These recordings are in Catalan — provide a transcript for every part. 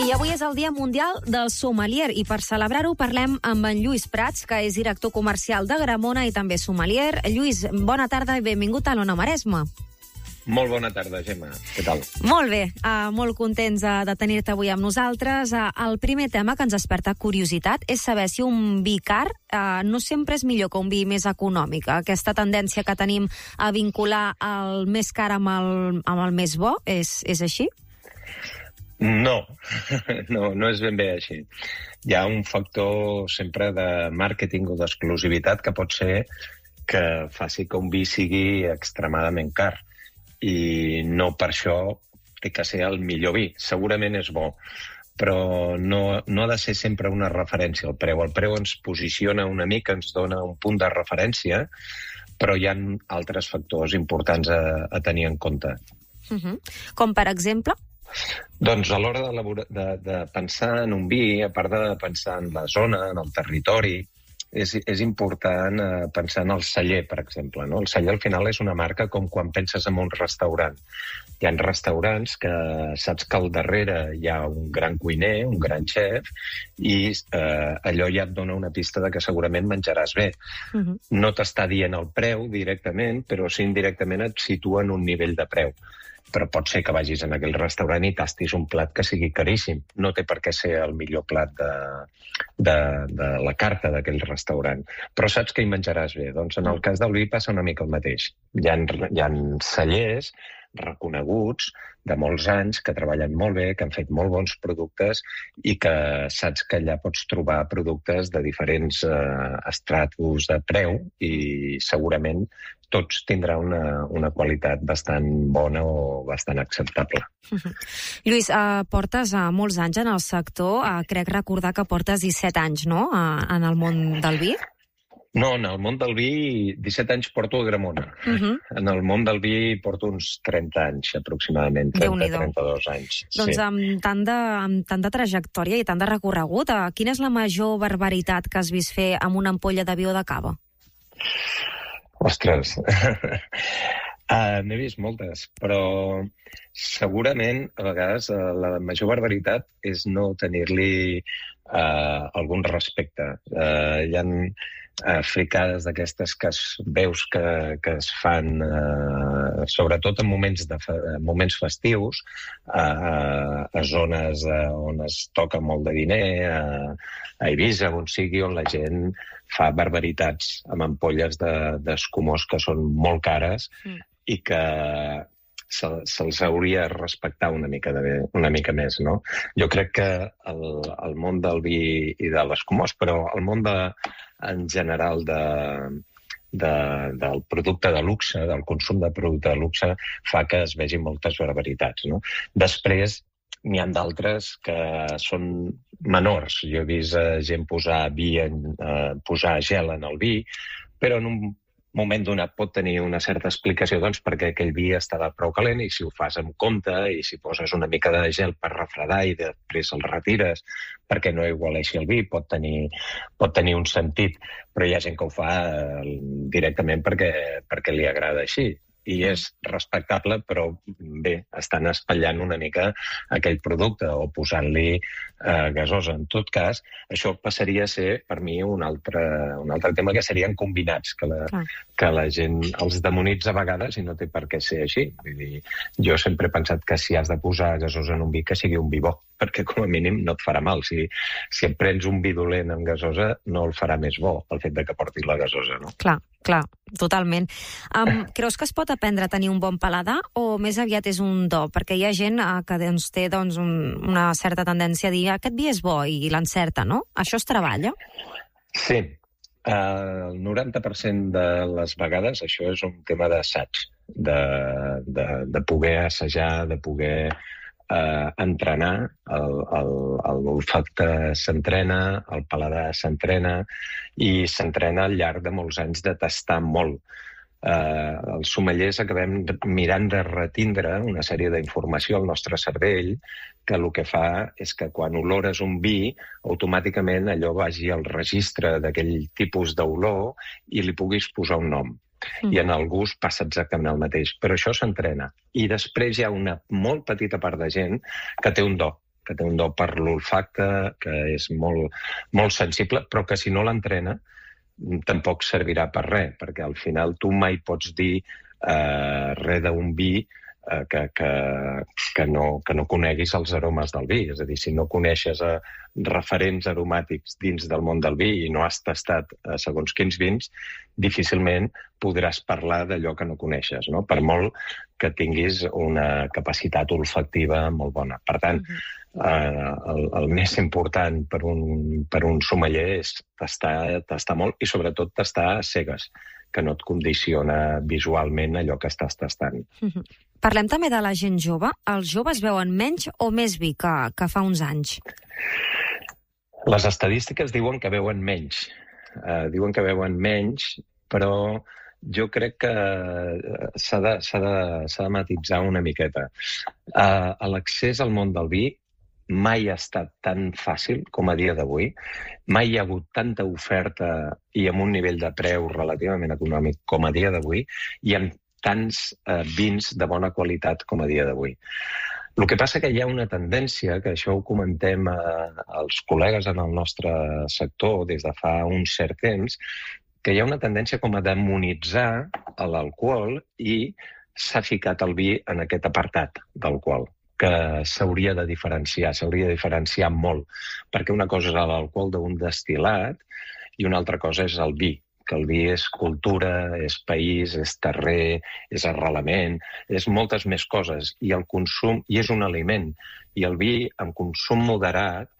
I avui és el Dia Mundial del Sommelier i per celebrar-ho parlem amb en Lluís Prats, que és director comercial de Gramona i també sommelier. Lluís, bona tarda i benvingut a l'Ona Maresme. Molt bona tarda, Gemma. Què tal? Molt bé, molt contents de tenir-te avui amb nosaltres. El primer tema que ens desperta curiositat és saber si un vi car no sempre és millor que un vi més econòmic. Aquesta tendència que tenim a vincular el més car amb el més bo, és així? No, no és ben bé així. Hi ha un factor sempre de màrqueting o d'exclusivitat que pot ser que faci que un vi sigui extremadament car. I no per això té que ser el millor vi. Segurament és bo, però no ha de ser sempre una referència al preu. El preu ens posiciona una mica, ens dona un punt de referència, però hi ha altres factors importants a tenir en compte. Com per exemple? Doncs a l'hora de pensar en un vi, a part de pensar en la zona, en el territori, és important pensar en el celler, per exemple. No? El celler al final és una marca com quan penses en un restaurant. Hi ha restaurants que saps que al darrere hi ha un gran cuiner, un gran xef, i allò ja et dona una pista de que segurament menjaràs bé. No t'està dient el preu directament, però sí indirectament et situa en un nivell de preu. Però pot ser que vagis en aquell restaurant i tastis un plat que sigui caríssim. No té per què ser el millor plat de la carta d'aquell restaurant. Però saps que hi menjaràs bé. Doncs en el cas del vi passa una mica el mateix. Hi ha cellers reconeguts de molts anys, que treballen molt bé, que han fet molt bons productes i que saps que allà pots trobar productes de diferents estratus de preu i segurament tots tindran una qualitat bastant bona o bastant acceptable. Lluís, portes molts anys en el sector. Crec recordar que portes 17 anys, no?, en el món del vi. No, en el món del vi 17 anys porto a Gramona. En el món del vi porto uns 30 anys, aproximadament, 30-32 anys. Doncs amb tant de trajectòria i tant de recorregut, quina és la major barbaritat que has vist fer amb una ampolla de vi o de cava? Ostres, n'he vist moltes, però segurament a vegades la major barbaritat és no tenir-li algun respecte. Hi ha fricades d'aquestes que veus que es fan, sobretot en moments festius, a zones on es toca molt de diner, a Eivissa, on sigui, on la gent fa barbaritats amb ampolles d'escumós que són molt cares i que se'ls hauria de respectar una mica més, no? Jo crec que el món del vi i de l'escumós, però el món en general del producte de luxe, del consum de producte de luxe, fa que es vegin moltes barbaritats, no? Després, n'hi ha d'altres que són menors. Jo he vist gent posar gel en el vi, però en un moment donat pot tenir una certa explicació, doncs, perquè aquell vi estava prou calent i si ho fas amb compte i si poses una mica de gel per refredar i després el retires perquè no igualeixi el vi, pot tenir un sentit, però hi ha gent que ho fa directament perquè li agrada així. I és respectable, però bé, estan espatllant una mica aquell producte o posant-li gasosa. En tot cas, això passaria a ser, per mi, un altre tema, que serien combinats, que la gent els demonitza a vegades i no té per què ser així. Vull dir, jo sempre he pensat que si has de posar gasosa en un vi, que sigui un vi bo, perquè com a mínim no et farà mal. Si et prens un vi dolent amb gasosa, no el farà més bo, el fet de que porti la gasosa, no? Clar, totalment. Creus que es pot aprendre a tenir un bon paladar o més aviat és un do? Perquè hi ha gent que té una certa tendència a dir aquest vi és bo i l'encerta, no? Això es treballa? Sí. El 90% de les vegades això és un tema d'assaig, de poder assajar, de poder entrenar, l'olfacte s'entrena, el paladar s'entrena i s'entrena al llarg de molts anys de tastar molt. Els sommeliers acabem mirant de retindre una sèrie d'informació al nostre cervell que el que fa és que quan olores un vi, automàticament allò vagi al registre d'aquell tipus d'olor i li puguis posar un nom. I en el gust passa exactament el mateix. Però això s'entrena. I després hi ha una molt petita part de gent que té un do, que té un do per l'olfacte, que és molt, molt sensible, però que si no l'entrena tampoc servirà per res, perquè al final tu mai pots dir res d'un vi que no coneguis els aromes del vi. És a dir, si no coneixes referents aromàtics dins del món del vi i no has tastat segons quins vins, difícilment podràs parlar d'allò que no coneixes, no? Per molt que tinguis una capacitat olfactiva molt bona. Per tant, el més important per un sommelier és tastar molt i sobretot tastar a cegues, que no et condiciona visualment allò que estàs tastant. Parlem també de la gent jove. Els joves beuen menys o més vi que fa uns anys? Les estadístiques diuen que beuen menys. Però jo crec que s'ha de matitzar una miqueta. L'accés al món del vi mai ha estat tan fàcil com a dia d'avui. Mai hi ha hagut tanta oferta i amb un nivell de preu relativament econòmic com a dia d'avui i amb tants vins de bona qualitat com a dia d'avui. El que passa que hi ha una tendència, que això ho comentem als col·legues en el nostre sector des de fa un cert temps, que hi ha una tendència com a demonitzar l'alcohol i s'ha ficat el vi en aquest apartat d'alcohol, que s'hauria de diferenciar molt, perquè una cosa és l'alcohol d'un destil·lat i una altra cosa és el vi, que el vi és cultura, és país, és terrer, és arrelament, és moltes més coses, i el consum, i és un aliment, i el vi en consum moderat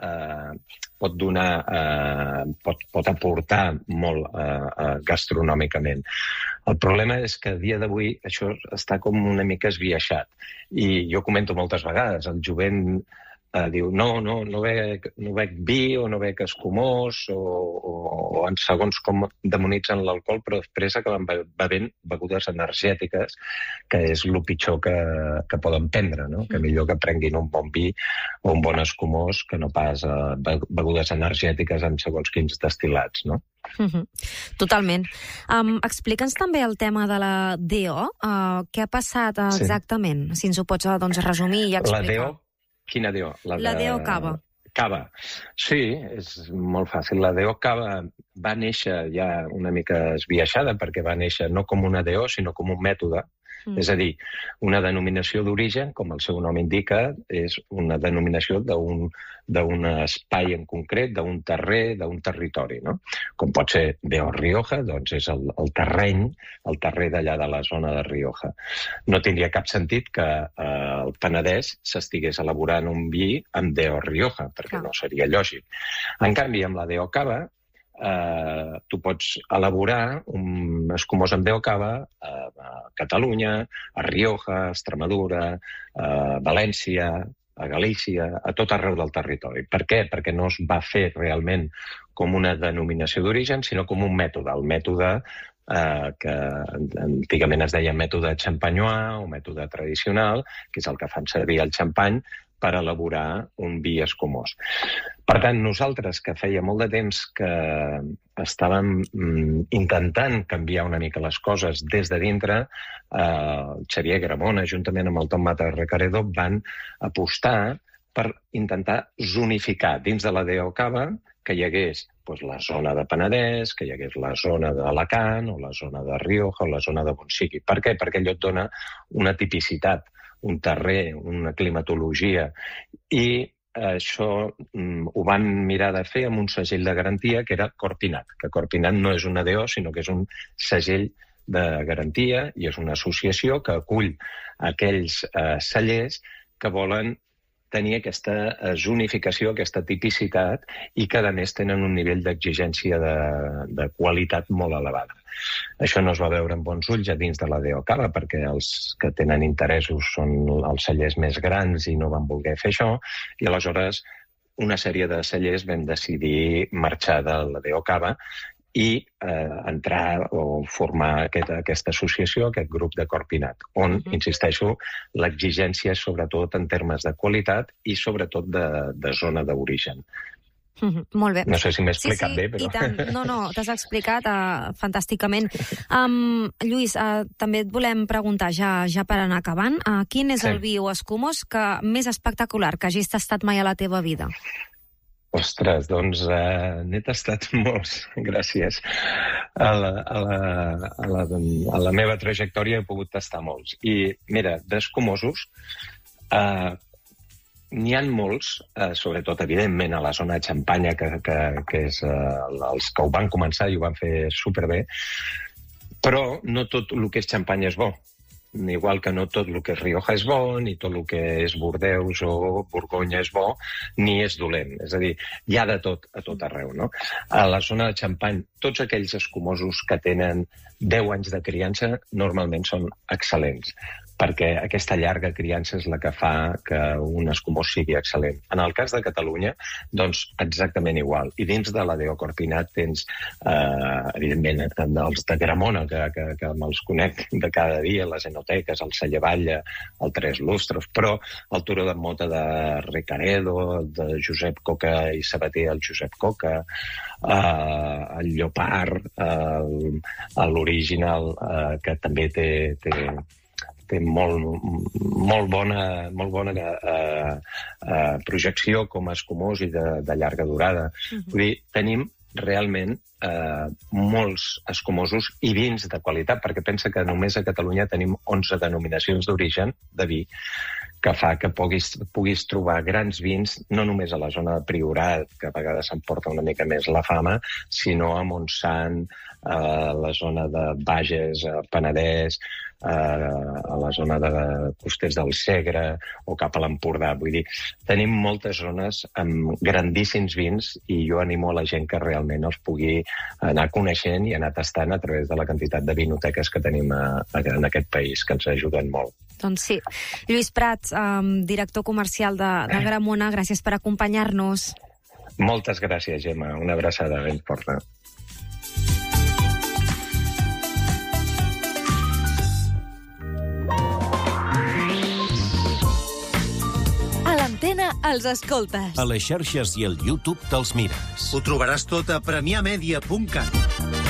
pot aportar molt gastronòmicament. El problema és que a dia d'avui això està com una mica esbiaixat. I jo comento moltes vegades, el jovent diu no bec vi o no bec escumós o en segons com demonitzen l'alcohol, però després acaben bevent begudes energètiques, que és el pitjor que poden prendre, no? Que millor que prenguin un bon vi o un bon escumós que no pas begudes energètiques amb segons quins destil·lats, no? Totalment. Explica'ns també el tema de la DO. Què ha passat exactament? Si ens ho pots resumir i explicar. La DO? Quina DO? La DO Cava. Cava. Sí, és molt fàcil. La DO Cava va néixer ja una mica esbiaixada perquè va néixer no com una DO, sinó com un mètode. És a dir, una denominació d'origen, com el seu nom indica, és una denominació d'un espai en concret, d'un terrer, d'un territori, no? Com pot ser DO Rioja, doncs és el terrer d'allà de la zona de Rioja. No tindria cap sentit que el Penedès s'estigués elaborant un vi amb DO Rioja, perquè no seria lògic. En canvi, amb la DO Cava, tu pots elaborar un escumós amb DO Cava a Catalunya, a Rioja, a Extremadura, a València, a Galícia, a tot arreu del territori. Per què? Perquè no es va fer realment com una denominació d'origen, sinó com un mètode. El mètode que antigament es deia mètode champenois o mètode tradicional, que és el que fan servir el xampany per elaborar un vi escumós. Per tant, nosaltres, que feia molt de temps que estàvem intentant canviar una mica les coses des de dintre, Xavier Gramona, juntament amb el Tom Mata Recaredo, van apostar per intentar zonificar dins de la DO Cava que hi hagués la zona de Penedès, que hi hagués la zona d'Alacant, o la zona de Rioja, o la zona de on sigui. Per què? Perquè allò et dona una tipicitat, un terrer, una climatologia, i això ho van mirar de fer amb un segell de garantia que era Corpinat, que Corpinat no és una DO, sinó que és un segell de garantia i és una associació que acull aquells cellers que volen tenir aquesta zonificació, aquesta tipicitat, i que, a més, tenen un nivell d'exigència de qualitat molt elevada. Això no es va veure amb bons ulls a dins de la DO Cava, perquè els que tenen interessos són els cellers més grans i no van voler fer això, i aleshores una sèrie de cellers vam decidir marxar de la DO Cava i entrar o formar aquesta associació, aquest grup de Corpinat, on, insisteixo, l'exigència és sobretot en termes de qualitat i sobretot de zona d'origen. Molt bé. No sé si m'he explicat bé, però... I tant. No, t'has explicat fantàsticament. Lluís, també et volem preguntar, ja per anar acabant, quin és el vi o escumós més espectacular que hagis tastat mai a la teva vida? Ostres, doncs n'he tastat molts, gràcies. A la meva trajectòria he pogut tastar molts. I mira, d'escumosos, n'hi ha molts, sobretot, evidentment, a la zona de Xampanya, que és els que ho van començar i ho van fer superbé, però no tot el que és Xampanya és bo. Igual que no tot el que és Rioja és bo, ni tot el que és Bordeus o Borgonya és bo, ni és dolent. És a dir, hi ha de tot a tot arreu, no? A la zona de Xampany, tots aquells escumosos que tenen 10 anys de criança normalment són excel·lents, perquè aquesta llarga criança és la que fa que un escumós sigui excel·lent. En el cas de Catalunya, doncs exactament igual. I dins de la DO Corpinat tens, evidentment, els de Gramona, que me'ls conec de cada dia, les enoteques, el Sallevatlla, el Tres Lustres, però el Turó de Mota de Ricaredo, el de Josep Coca i Sabater, el Josep Coca, el Llopart, l'Original, que també té molt bona projecció com a escumós i de llarga durada. Vull dir, tenim realment molts escumosos i vins de qualitat, perquè pensa que només a Catalunya tenim 11 denominacions d'origen de vi, que fa que puguis trobar grans vins, no només a la zona de Priorat, que a vegades s'emporta una mica més la fama, sinó a Montsant, a la zona de Bages, a Penedès, a la zona de Costers del Segre o cap a l'Empordà. Vull dir, tenim moltes zones amb grandíssims vins i jo animo a la gent que realment els pugui anar coneixent i anar tastant a través de la quantitat de vinoteques que tenim en aquest país, que ens ajuden molt. Doncs sí. Lluís Prats, director comercial de Gramona, gràcies per acompanyar-nos. Moltes gràcies, Gemma. Una abraçada ben forta. A l'Antena els escoltes. A les xarxes i al YouTube te'ls mires. Ho trobaràs tot a premiamedia.cat.